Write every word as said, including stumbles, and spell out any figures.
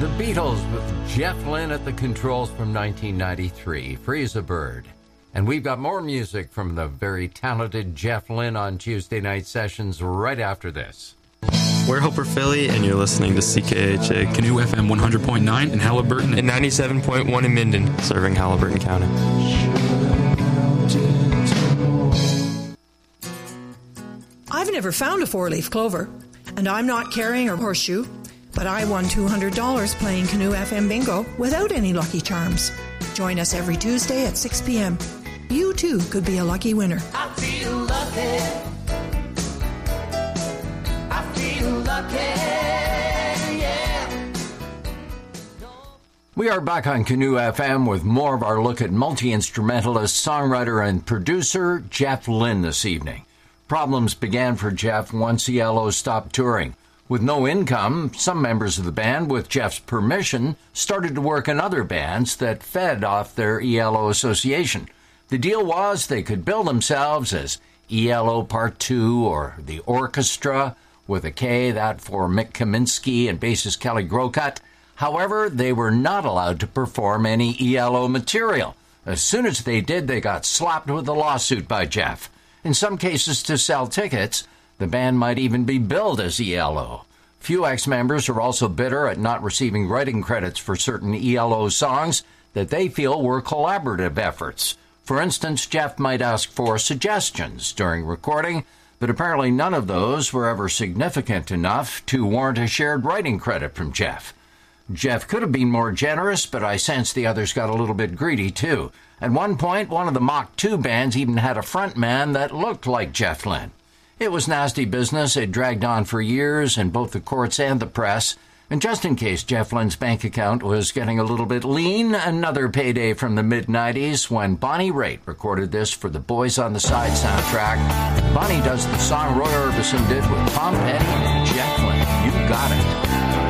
The Beatles with Jeff Lynne at the controls from nineteen ninety-three, Free as a Bird. And we've got more music from the very talented Jeff Lynne on Tuesday night sessions right after this. We're Hoper Philly, and you're listening to C K H A Canoe F M one hundred point nine in Halliburton and ninety-seven point one in Minden, serving Halliburton County. I've never found a four-leaf clover, and I'm not carrying a horseshoe, but I won two hundred dollars playing Canoe F M Bingo without any Lucky Charms. Join us every Tuesday at six p.m. You, too, could be a lucky winner. I feel lucky. I feel lucky, yeah. We are back on Canoe F M with more of our look at multi-instrumentalist, songwriter, and producer Jeff Lynne this evening. Problems began for Jeff once E L O stopped touring. With no income, some members of the band, with Jeff's permission, started to work in other bands that fed off their E L O association. The deal was they could bill themselves as E L O Part two or the Orchestra, with a K, that for Mick Kaminsky and bassist Kelly Grocott. However, they were not allowed to perform any E L O material. As soon as they did, they got slapped with a lawsuit by Jeff. In some cases, to sell tickets, the band might even be billed as E L O. Few ex-members are also bitter at not receiving writing credits for certain E L O songs that they feel were collaborative efforts. For instance, Jeff might ask for suggestions during recording, but apparently none of those were ever significant enough to warrant a shared writing credit from Jeff. Jeff could have been more generous, but I sense the others got a little bit greedy, too. At one point, one of the Mach two bands even had a frontman that looked like Jeff Lynne. It was nasty business. It dragged on for years in both the courts and the press. And just in case Jeff Lynne's bank account was getting a little bit lean, another payday from the mid nineties when Bonnie Raitt recorded this for the Boys on the Side soundtrack. Bonnie does the song Roy Orbison did with Tom Petty and Jeff Lynne. You got it.